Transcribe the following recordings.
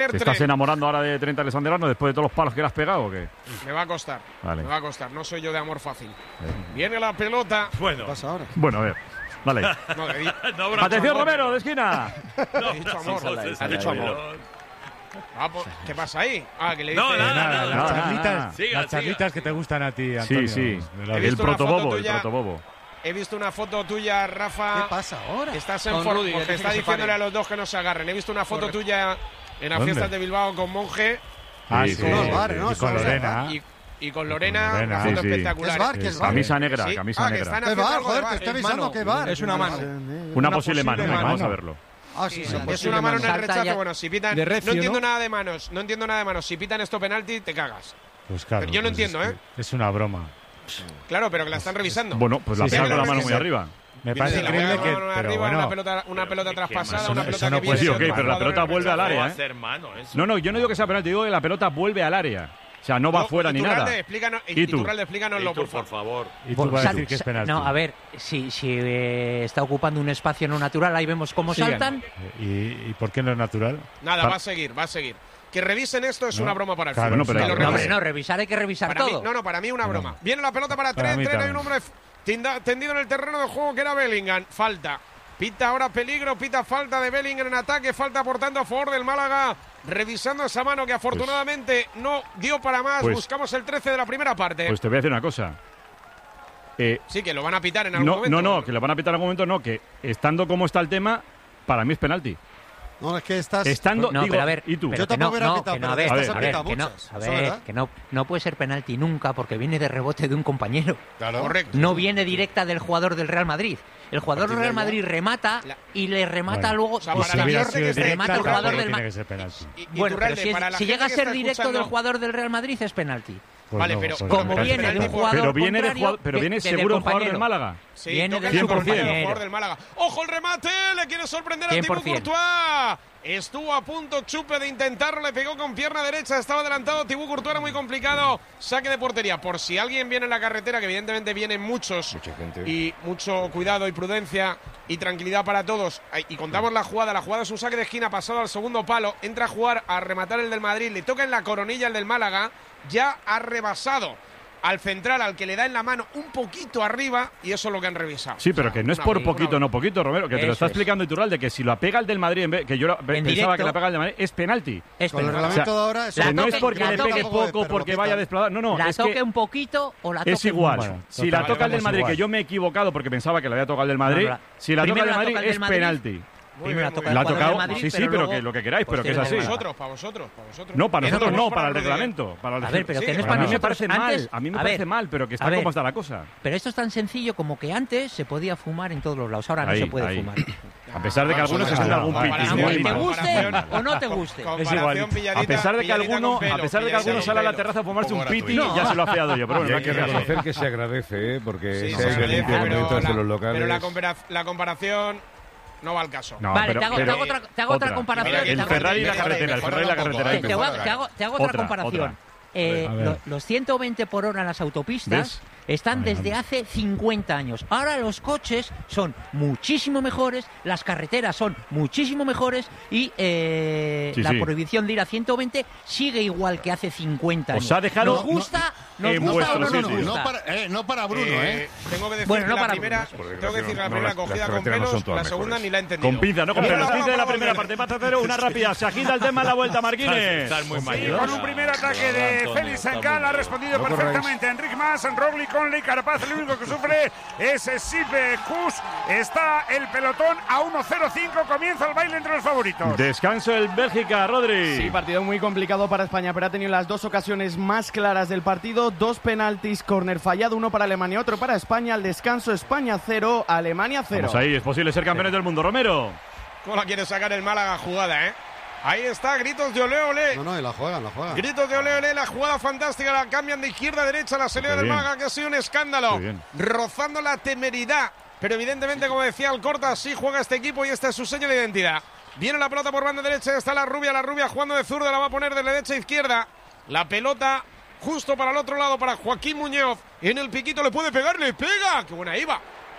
¿Te estás enamorando ahora de Trent Alexander-Arnold después de todos los palos que le has pegado o qué? Me va a costar. Vale. Me va a costar. No soy yo de amor fácil. Viene la pelota. Bueno. ¿Qué pasa ahora? Bueno, a ver. Dale. No, Atención, Romero, de esquina. He dicho amor. Ha dicho amor. ¿Qué pasa ahí? Que le dice. No, nada. Las charlitas que te gustan a ti, Antonio. Sí. El protobobo, He visto una foto tuya, Rafa. ¿Qué pasa ahora? Estás en forma porque está diciéndole a los dos que no se agarren. He visto una foto tuya en las fiestas de Bilbao con Monje. Sí. Y con Lorena. Y con Lorena, una foto espectacular. ¿Qué es bar? Camisa negra. ¿Qué bar? Joder, te estoy avisando que bar. Es una mano. Una posible mano, vamos a verlo. Sí. Es una mano en el rechazo. Bueno, si pitan. No entiendo nada de manos. No entiendo nada de manos. Si pitan esto penalti, te cagas. Pues claro. Pero yo no entiendo, Es una broma. Claro, pero que la están revisando. Bueno, pues la pega con la mano muy arriba. Me parece increíble que. Pero bueno. Una pelota traspasada, una pelota no que puede viene. ser. Sí, pero la pelota vuelve al área, ¿eh? No, yo no digo que sea penalti, digo que la pelota vuelve al área. O sea, no va fuera ni nada. Iturralde, explícanoslo, por favor. Y tú vas a decir que es penalti. No, a ver, si está ocupando un espacio no natural, ahí vemos cómo saltan. ¿Y por qué no es natural? Nada, va a seguir. Que revisen esto es una broma para el claro, fútbol. No, revisar hay que revisar todo. Para mí una broma. Viene la pelota para Trent, hay un hombre tendido en el terreno de juego que era Bellingham. Falta. Pita ahora peligro, pita falta de Bellingham en ataque, falta por tanto a favor del Málaga. Revisando esa mano que afortunadamente no dio para más. Buscamos el 13 de la primera parte. Pues te voy a decir una cosa. Sí, que lo van a pitar en algún momento. No, que lo van a pitar en algún momento, no. Que estando como está el tema, para mí es penalti. No, es que estás. Estando, no, digo, pero a ver, ¿y tú? Yo tampoco hubiera pitado, pero estás a pitar muchas. Que no puede ser penalti nunca porque viene de rebote de un compañero. Claro. Correcto. No viene directa del jugador del Real Madrid. El jugador del Real Madrid remata y le remata luego. Remata el jugador del Madrid. Bueno, pero si llega a ser directo del jugador del Real Madrid es penalti. Vale, pero como viene de un jugador pero viene seguro el jugador del Málaga. Sí, viene del 100%. jugador del Málaga. ¡Ojo el remate! Le quiere sorprender a Thibaut Courtois. Estuvo a punto Chupe de intentarlo, le pegó con pierna derecha, estaba adelantado Thibaut Courtois, era muy complicado. Saque de portería. Por si alguien viene en la carretera, que evidentemente vienen muchos, y mucho cuidado y prudencia y tranquilidad para todos. Y contamos la jugada es un saque de esquina pasado al segundo palo, entra a jugar a rematar el del Madrid, le toca en la coronilla el del Málaga, ya ha rebasado al central, al que le da en la mano un poquito arriba, y eso es lo que han revisado. Sí, pero que no es por poquito, Romero, que te lo está explicando Iturralde, que si lo pega el del Madrid, que yo pensaba que la pega el del Madrid, es penalti. Es Con el reglamento de ahora, que no es porque le pegue poco, porque vaya desplazado. No, la es toque que un poquito o la toque es igual. mucho. Si la toca el del Madrid, que yo me he equivocado porque pensaba que la había tocado el del Madrid, si la toca el del Madrid es penalti. La ha tocado, sí, pero que lo que queráis, pero que es así. Para vosotros. No, para nosotros no, para el reglamento. A ver, pero que no es para a mí me nosotros. parece mal, a mí me parece mal, pero que está como está la cosa. Pero esto es tan sencillo como que antes se podía fumar en todos los lados, ahora no se puede fumar. A pesar de que algunos se suena algún piti. Aunque te guste o no te guste. Es igual. A pesar de que alguno sale a la terraza a fumarse un piti, ya se lo ha feado yo. Pero bueno, hay que reconocer que se agradece, porque se ha limpio el momento de los locales. Pero la comparación no va al caso. No, vale, te hago otra comparación. El Ferrari y la carretera. Te hago otra comparación. Los 120 por hora en las autopistas están desde hace 50 años. Ahora los coches son muchísimo mejores, las carreteras son muchísimo mejores y la prohibición de ir a 1tengo sigue igual que hace 50 años. Os ha dejado ¿Nos gusta o no nos gusta? No para Bruno, Tengo que decir que la primera cogida con pelos, la segunda ni la he entendido. Con pinza, no con pelos. Pinza de la primera parte, pasa cero, una rápida. Se agita el tema en la vuelta, Marquines. Estás muy mayor. Con un primer ataque de Félix Sancal ha respondido perfectamente Enric Mas, Roglic, Conley, Carapaz. El único que sufre es Sipe Kus. Está el pelotón a 1:05. Comienza el baile entre los favoritos. Descanso el Bélgica, Rodri. Sí, partido muy complicado para España, pero ha tenido las dos ocasiones más claras del partido. 2 penaltis, córner fallado, 1 para Alemania, otro para España. Al descanso, España 0, Alemania 0. Vamos ahí, es posible ser campeones del mundo, Romero. ¿Cómo la quiere sacar el Málaga jugada, Ahí está, gritos de olé, olé. No, y la juegan. Gritos de olé, olé, la jugada fantástica, la cambian de izquierda a derecha, la salida del Málaga, que ha sido un escándalo. Rozando la temeridad. Pero evidentemente, como decía Alcorta, sí juega este equipo y este es su sello de identidad. Viene la pelota por banda derecha, está la rubia jugando de zurda, la va a poner de derecha a izquierda. La pelota justo para el otro lado, para Joaquín Muñoz. En el piquito le puede pegar, le pega. ¡Qué buena iba!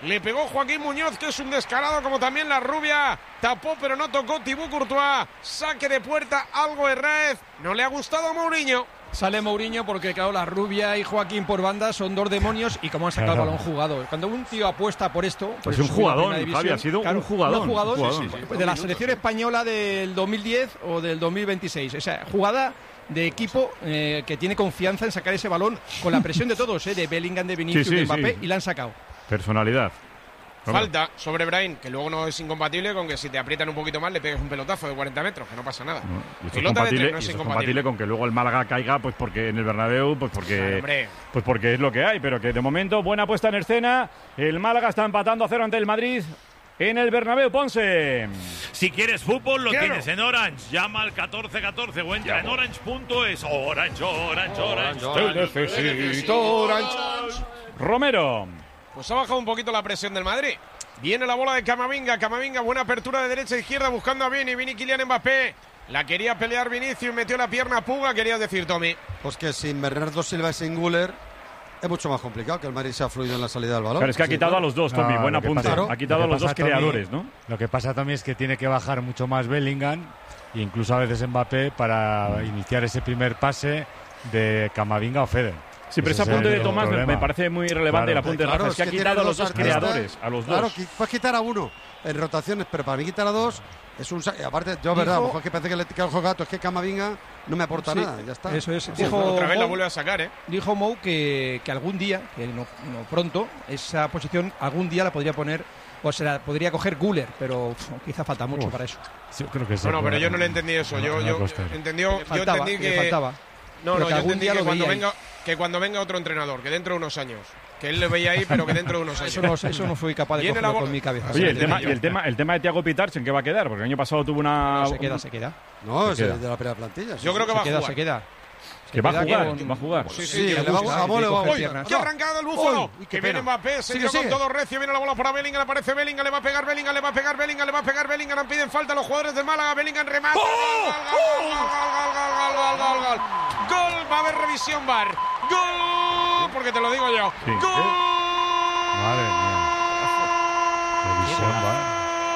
Le pegó Joaquín Muñoz, que es un descarado, como también la rubia. Tapó, pero no tocó Thibaut Courtois. Saque de puerta, algo Herrez. No le ha gustado a Mourinho. Sale Mourinho porque, claro, la rubia y Joaquín por banda son dos demonios y como han sacado el balón jugado. Cuando un tío apuesta por esto... Pues un jugador, Javi, ha sido un jugador. Sí. De la selección española del 2010 o del 2026. O sea, jugada de equipo que tiene confianza en sacar ese balón con la presión de todos, de Bellingham, de Vinicius, de Mbappé, y la han sacado. Personalidad. Falta sobre Brahim, que luego no es incompatible con que si te aprietan un poquito más le pegues un pelotazo de 40 metros, que no pasa nada. No, es compatible con que luego el Málaga caiga, pues porque en el Bernabéu, pues porque es lo que hay, pero que de momento buena puesta en escena. El Málaga está empatando a 0 ante el Madrid en el Bernabéu. Ponce. Si quieres fútbol, lo tienes en Orange. Llama al 1414 o entra en orange.es. Orange. Te necesito Orange. Romero. Pues ha bajado un poquito la presión del Madrid. Viene la bola de Camavinga. Buena apertura de derecha a izquierda buscando a Vini Kylian Mbappé. La quería pelear Vinicius, metió la pierna Puga. Querías decir, Tommy. Pues que sin Bernardo Silva y sin Güler es mucho más complicado que el Madrid sea fluido en la salida del balón. Pero es que ha quitado a los dos, Tommy. Buen apunte. Ha quitado a los dos creadores, ¿no? Lo que pasa, Tommy, es que tiene que bajar mucho más Bellingham e incluso a veces Mbappé para iniciar ese primer pase de Camavinga o Feder. Sí, pero ese apunte de Tomás me parece muy relevante, el apunte de Rafa. Es que ha quitado a los dos creadores, a los dos. Claro, puedes quitar a uno en rotaciones, pero para mí quitar a dos es un... Aparte, yo, verdad, a lo mejor que parece que le tira el gato, es que Camavinga no me aporta nada, ya está. Eso es. Otra vez la vuelve a sacar, Dijo Mou que algún día, que no pronto, esa posición algún día la podría poner, o se la podría coger Güler, pero quizá falta mucho para eso. Sí, creo que sí. No, pero yo no le entendí eso. Yo entendí que... faltaba. No, yo entendí que cuando venga otro entrenador, que dentro de unos años, que él le veía ahí, pero que dentro de unos años. Eso no fui capaz de cogerlo con mi cabeza. Oye, el tema de Thiago Pitars, ¿en qué va a quedar? Porque el año pasado tuvo una... No, se queda. No, es de la primera plantilla. Yo creo que va a jugar. Se queda. Que va a jugar. Sí, que ha arrancado el búfalo. Que viene Mbappé, se tira con todo recio. Viene la bola para Bellingham, aparece Bellingham, le va a pegar Bellingham. Le piden falta a los jugadores del Málaga. Bellingham remata. Gol. Va a haber revisión VAR. Gol. Porque te lo digo yo. Gol. Madre mía. Revisión VAR.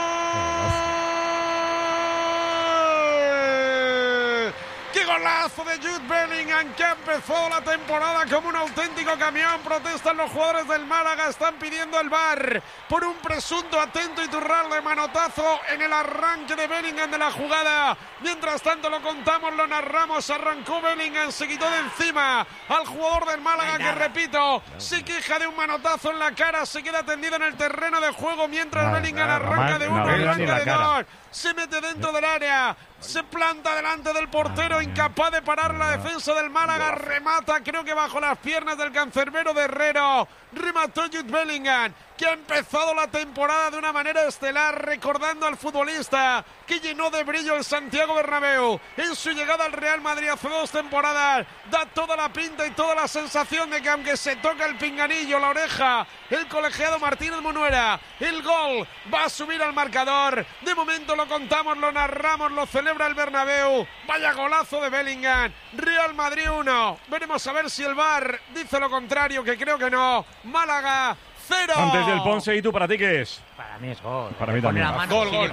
Golazo de Jude Bellingham, que ha empezado la temporada como un auténtico camión. Protestan los jugadores del Málaga, están pidiendo el VAR por un presunto atento Iturralde de manotazo en el arranque de Bellingham de la jugada. Mientras tanto lo contamos, lo narramos, arrancó Bellingham, se quitó de encima al jugador del Málaga, que repito, se queja de un manotazo en la cara, se queda tendido en el terreno de juego mientras Bellingham arranca de uno, arranca de dos. Se mete dentro del área, se planta delante del portero, incapaz de parar la defensa del Málaga, remata, creo que bajo las piernas del cancerbero de Herrero, remató Jude Bellingham, que ha empezado la temporada de una manera estelar, recordando al futbolista que llenó de brillo el Santiago Bernabéu en su llegada al Real Madrid hace 2 temporadas. Da toda la pinta y toda la sensación de que aunque se toca el pinganillo, la oreja, el colegiado Martínez Munuera, el gol va a subir al marcador. De momento lo contamos, lo narramos, lo celebra el Bernabéu. Vaya golazo de Bellingham. Real Madrid 1. Veremos a ver si el VAR dice lo contrario, que creo que no. Málaga 0. Antes del Ponce, ¿y tú para ti qué es? Para mí es gol. Para mí también. Gol. Le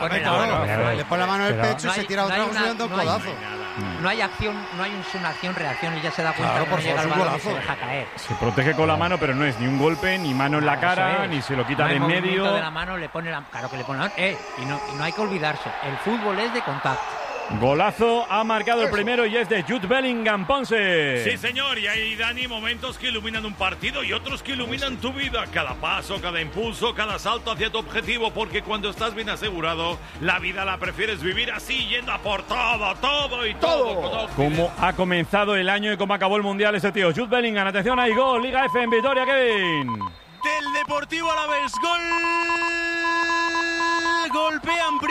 pone la mano en el pecho y se tira otra vez dando el codazo. No hay acción, no hay una acción-reacción y ya se da cuenta que no llega al balón y se deja caer. Se protege con la mano, pero no es ni un golpe, ni mano en la cara, ni se lo quita de en medio. De la mano le pone claro que le pone y no hay que olvidarse, el fútbol es de contacto. Golazo, ha marcado el primero y es de Jude Bellingham, Ponce. Sí, señor, y hay, Dani, momentos que iluminan un partido y otros que iluminan tu vida. Cada paso, cada impulso, cada salto hacia tu objetivo, porque cuando estás bien asegurado, la vida la prefieres vivir así, yendo a por todo y todo. Como ha comenzado el año y cómo acabó el Mundial ese tío. Jude Bellingham, atención, hay gol, Liga F en Vitoria, Kevin. Del Deportivo Alavés, gol. Golpean primero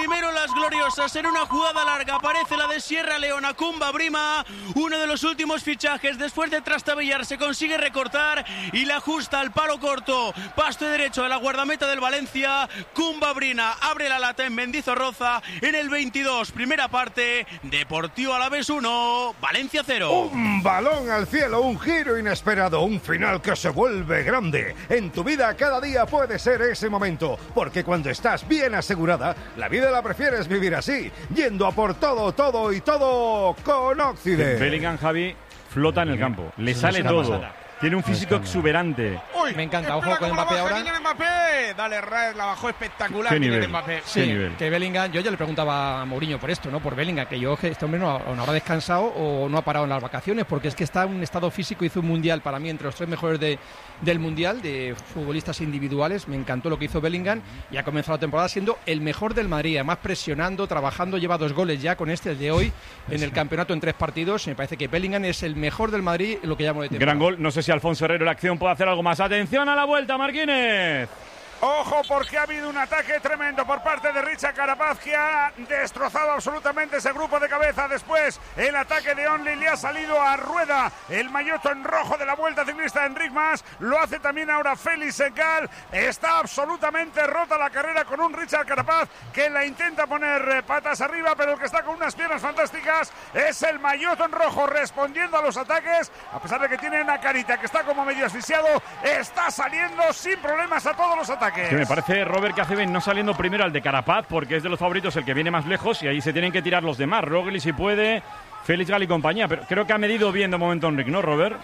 primero en las gloriosas. En una jugada larga aparece la de Sierra Leona, Kumba Brima, uno de los últimos fichajes. Después de trastabillar se consigue recortar y la ajusta al palo corto. Pasto derecho de la guardameta del Valencia. Kumba Brina abre la lata en Mendizorroza en el 22. Primera parte, Deportivo Alavés 1, Valencia 0. Un balón al cielo, un giro inesperado, un final que se vuelve grande. En tu vida cada día puede ser ese momento, porque cuando estás bien asegurada, la vida la prefieres vivir así, yendo a por todo, todo y todo con Occident. Bellingham, Javi, flota en el campo, le sale todo. Tiene un físico exuberante. Uy, me encanta, ojo con Mbappé ahora. Kylian Mbappé, dale, la bajó espectacular. ¿Qué nivel? Mbappé. Sí, que Bellingham, yo ya le preguntaba a Mourinho por esto, ¿no? Por Bellingham, que este hombre no habrá descansado o no ha parado en las vacaciones, porque es que está en un estado físico. Hizo un mundial para mí entre los 3 mejores del mundial de futbolistas individuales. Me encantó lo que hizo Bellingham y ha comenzado la temporada siendo el mejor del Madrid, además presionando, trabajando, lleva 2 goles ya con el de hoy en el campeonato en 3 partidos. Me parece que Bellingham es el mejor del Madrid en lo que llamo de temporada. Gran gol, no sé si Alfonso Herrero en la acción puede hacer algo más. Atención a la vuelta, Marquínez. Ojo, porque ha habido un ataque tremendo por parte de Richard Carapaz, que ha destrozado absolutamente ese grupo de cabeza. Después el ataque de Only le ha salido a Rueda, el maillot en rojo de la Vuelta Ciclista de Enric Mas. Lo hace también ahora Félix Sengal. Está absolutamente rota la carrera con un Richard Carapaz que la intenta poner patas arriba, pero el que está con unas piernas fantásticas es el maillot en rojo, respondiendo a los ataques. A pesar de que tiene una carita que está como medio asfixiado, está saliendo sin problemas a todos los ataques. Que me parece, Robert, que hace bien no saliendo primero al de Carapaz, porque es de los favoritos el que viene más lejos y ahí se tienen que tirar los demás. Roglic si puede, Félix Gal y compañía, pero creo que ha medido bien de momento Enric, ¿no, Robert?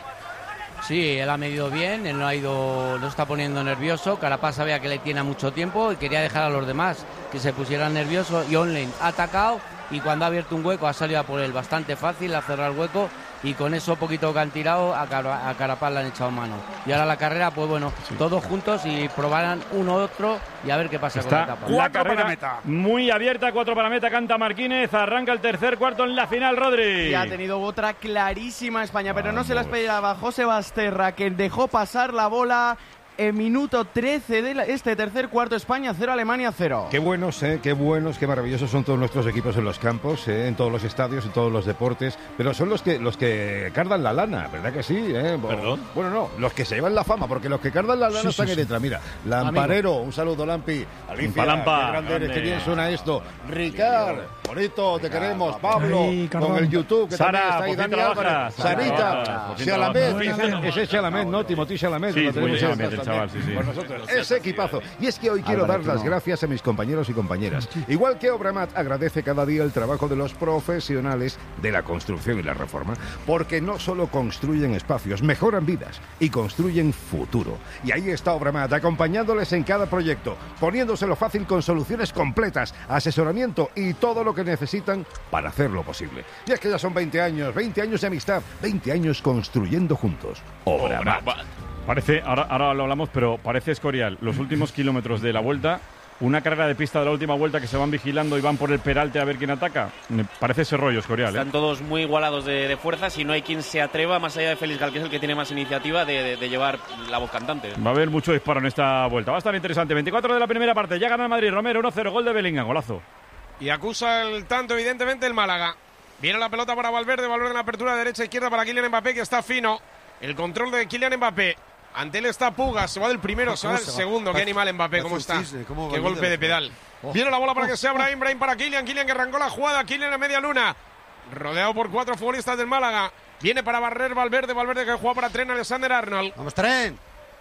Sí, él ha medido bien, él no está poniendo nervioso. Carapaz sabía que le tiene mucho tiempo y quería dejar a los demás que se pusieran nerviosos. Y Online ha atacado y cuando ha abierto un hueco ha salido a por él bastante fácil, a cerrar el hueco, y con eso poquito que han tirado a Carapaz le han echado mano. Y ahora la carrera, pues bueno, todos juntos y probarán uno otro y a ver qué pasa con la etapa. La carrera muy abierta, 4 para meta, canta Marquínez, arranca el tercer cuarto en la final, Rodri. Y ha tenido otra clarísima España, pero no se la esperaba José Basterra, que dejó pasar la bola. En minuto 13 de este tercer cuarto, España 0, Alemania 0. Qué buenos, qué maravillosos son todos nuestros equipos en los campos, en todos los estadios, en todos los deportes, pero son los que cardan la lana, ¿verdad que sí? ¿Perdón? Bueno, no, los que se llevan la fama, porque los que cardan la lana están ahí detrás. Mira, Lamparero, un saludo, Lampi. Alicia, Lampa, qué grande eres, qué bien suena esto. Ricard, bonito, te queremos. Pablo, con el YouTube, que Sara, también está ahí. Dani Álvarez, Sarita, Chalamet, ese es Chalamet, ¿no? Timothy Chalamet. Sí, muy Chalamet. Chaval, sí. Por nosotros, ese equipazo. Y es que hoy quiero dar las gracias a mis compañeros y compañeras. Igual que Obramat agradece cada día el trabajo de los profesionales de la construcción y la reforma, porque no solo construyen espacios, mejoran vidas y construyen futuro. Y ahí está Obramat, acompañándoles en cada proyecto, poniéndoselo fácil con soluciones completas, asesoramiento y todo lo que necesitan para hacerlo posible. Y es que ya son 20 años de amistad, 20 años construyendo juntos. Obramat. Parece, ahora lo hablamos, pero parece Escorial. Los últimos kilómetros de la Vuelta, una carrera de pista de la última vuelta que se van vigilando y van por el peralte a ver quién ataca. Me parece ese rollo, Escorial. Están todos muy igualados de fuerzas y no hay quien se atreva, más allá de Félix Gal, que es el que tiene más iniciativa, de llevar la voz cantante. Va a haber mucho disparo en esta vuelta. Va a estar interesante. 24 de la primera parte. Ya gana el Madrid. Romero, 1-0. Gol de Bellingham. Golazo. Y acusa el tanto, evidentemente, el Málaga. Viene la pelota para Valverde. Valverde en la apertura derecha-izquierda para Kylian Mbappé, que está fino. El control de Kylian Mbappé. Ante él está Puga, se va del primero, se va del segundo. Qué animal Mbappé, cómo está. Qué golpe de pedal. Viene la bola para que sea Brahim para Kylian. Kylian que arrancó la jugada. Kylian en media luna. Rodeado por 4 futbolistas del Málaga. Viene para barrer Valverde. Valverde que juega para Trent Alexander-Arnold. ¡Vamos, Trent!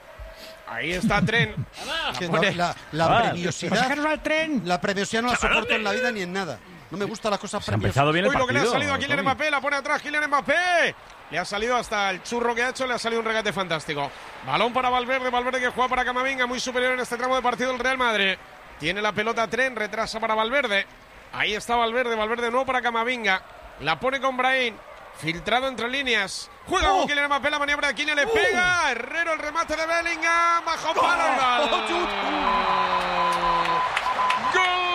Ahí está Trent. La premiosidad. al tren! La premiosidad no la soporto en la vida ni en nada. No me gustan las cosas premiosas. Ha empezado bien el partido. Uy, lo que le ha salido a Kylian Mbappé. La pone atrás Kylian Mbappé. Le ha salido hasta el churro que ha hecho, le ha salido un regate fantástico. Balón para Valverde, Valverde que juega para Camavinga, muy superior en este tramo de partido el Real Madrid. Tiene la pelota Trent, retrasa para Valverde. Ahí está Valverde, Valverde de nuevo para Camavinga. La pone con Brahim, filtrado entre líneas. Juega con Kylian Mbappé, la maniobra de Kylian le pega. Herrero, el remate de Bellingham, bajo palo. ¡Gol!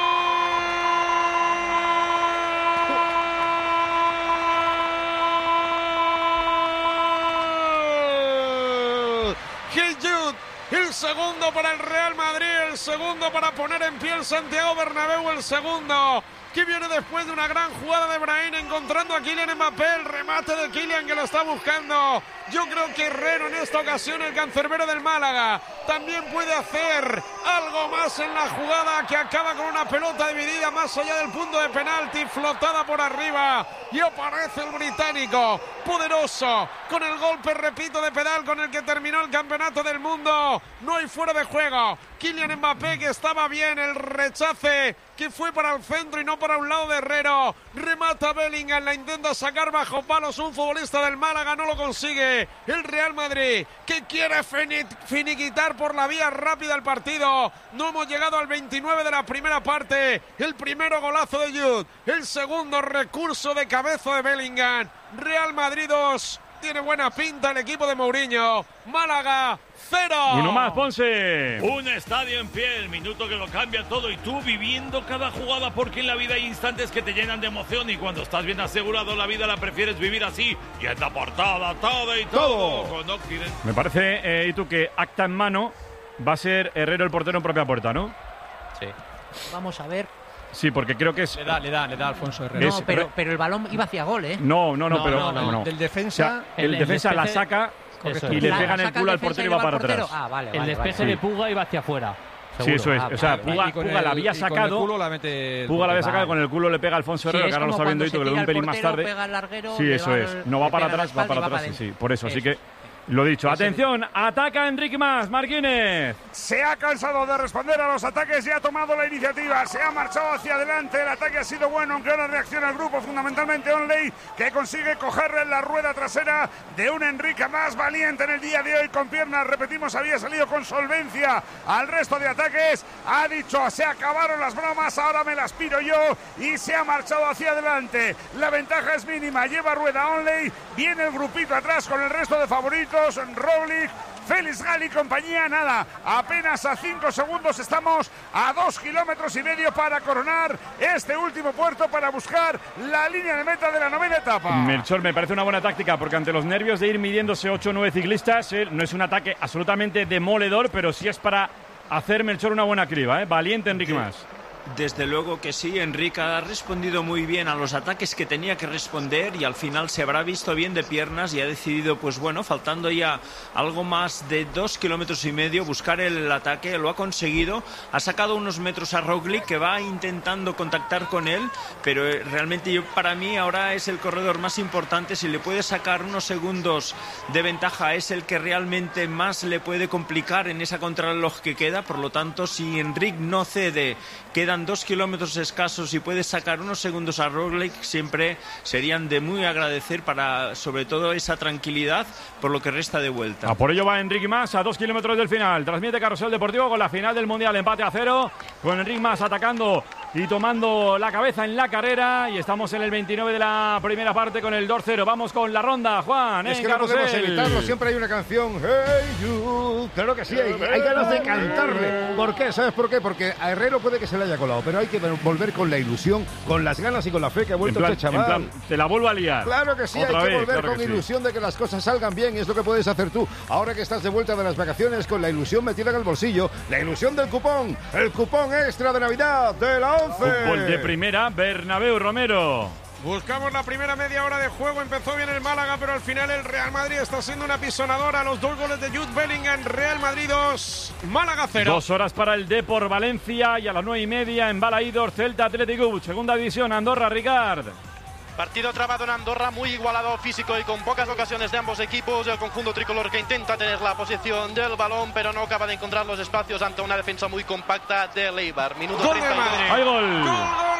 el segundo para el Real Madrid, el segundo para poner en pie el Santiago Bernabéu, el segundo que viene después de una gran jugada de Brahim encontrando a Kylian Mbappé, el remate de Kylian que lo está buscando. Yo creo que Herrero en esta ocasión, el cancerbero del Málaga, también puede hacer algo más en la jugada, que acaba con una pelota dividida más allá del punto de penalti, flotada por arriba, y aparece el británico, poderoso, con el golpe, repito, de pedal con el que terminó el Campeonato del Mundo. No hay fuera de juego. Kylian Mbappé, que estaba bien, el rechace que fue para el centro y no para un lado de Herrero. Remata Bellingham, la intenta sacar bajo palos un futbolista del Málaga, no lo consigue. El Real Madrid, que quiere finiquitar por la vía rápida el partido. No hemos llegado al 29 de la primera parte. El primero golazo de Jude, el segundo recurso de cabeza de Bellingham. Real Madrid 2. Tiene buena pinta el equipo de Mourinho. Málaga 0. Uno más, Ponce. Un estadio en pie, el minuto que lo cambia todo, y tú viviendo cada jugada, porque en la vida hay instantes que te llenan de emoción, y cuando estás bien asegurado la vida la prefieres vivir así, y en la portada todo y todo. Con Occident. Me parece, y tú, que acta en mano va a ser Herrero el portero en propia puerta, ¿no? Sí. Vamos a ver. Sí, porque creo que es... Le da Alfonso Herrero. No, pero el balón iba hacia gol, ¿eh? No, pero... No. Del defensa... O sea, el defensa la saca y le pega en el culo al portero y va para atrás. El despeje de Puga iba hacia afuera. Seguro. Sí, eso es. O sea, Puga la había sacado. Puga la había sacado, con el culo le pega a Alfonso Herrero, que ahora lo está viendo Hito, que le da un pelín más tarde. Sí, eso es. No va para atrás, va para atrás. Sí, por eso. Así que... Lo dicho, atención, ataca Enrique Marquínez. Se ha cansado de responder a los ataques y ha tomado la iniciativa. Se ha marchado hacia adelante. El ataque ha sido bueno, aunque ahora reacciona el grupo, fundamentalmente Onley, que consigue cogerle la rueda trasera de un Enrique más valiente en el día de hoy, con piernas. Repetimos, había salido con solvencia al resto de ataques. Ha dicho, se acabaron las bromas, ahora me las piro yo, y se ha marchado hacia adelante. La ventaja es mínima, lleva rueda Onley. Viene el grupito atrás con el resto de favoritos. Roglic, Félix Gal y compañía, nada, apenas a 5 segundos, estamos a 2,5 kilómetros para coronar este último puerto, para buscar la línea de meta de la 9ª etapa. Melchor, me parece una buena táctica, porque ante los nervios de ir midiéndose 8 o 9 ciclistas, no es un ataque absolutamente demoledor, pero sí es para hacer, Melchor, una buena criba, valiente Enrique Mas. Desde luego que sí, Enrique ha respondido muy bien a los ataques que tenía que responder, y al final se habrá visto bien de piernas y ha decidido, pues bueno, faltando ya algo más de 2,5 kilómetros, buscar el ataque. Lo ha conseguido, ha sacado unos metros a Roglic, que va intentando contactar con él, pero realmente para mí ahora es el corredor más importante. Si le puede sacar unos segundos de ventaja, es el que realmente más le puede complicar en esa contrarreloj que queda. Por lo tanto, si Enrique no cede, quedan 2 kilómetros escasos y puede sacar unos segundos a Roglic, siempre serían de muy agradecer, para sobre todo esa tranquilidad por lo que resta de vuelta. Por ello va Enrique Mas a 2 kilómetros del final. Transmite Carrusel Deportivo con la final del Mundial, empate a 0, con Enrique Mas atacando y tomando la cabeza en la carrera, y estamos en el 29 de la primera parte con el 2-0. Vamos con la ronda, Juan. Es que no podemos evitarlo, siempre hay una canción. Hey you. Claro que sí, hay ganas de cantarle. ¿Por qué? ¿Sabes por qué? Porque a Herrero puede que se le haya colado, pero hay que volver con la ilusión, con las ganas y con la fe que ha vuelto este chaval. En plan, te la vuelvo a liar. Claro que sí, hay que volver con ilusión de que las cosas salgan bien, y es lo que puedes hacer tú. Ahora que estás de vuelta de las vacaciones, con la ilusión metida en el bolsillo, la ilusión del cupón, el cupón extra de Navidad de la 11. Fútbol de primera, Bernabéu, Romero. Buscamos la primera media hora de juego. Empezó bien el Málaga, pero al final el Real Madrid está siendo una pisonadora. Los 2 goles de Jude Bellingham. Real Madrid 2, Málaga 0. 2 horas para el Depor Valencia, y a las 9:30 en Balaídor, Celta Atlético, segunda división, Andorra, Ricard. Partido trabado en Andorra, muy igualado físico y con pocas ocasiones de ambos equipos. El conjunto tricolor que intenta tener la posesión del balón, pero no acaba de encontrar los espacios ante una defensa muy compacta de Eibar. Minuto 32. ¡Gol de Madrid! ¡Hay gol! ¡Gol!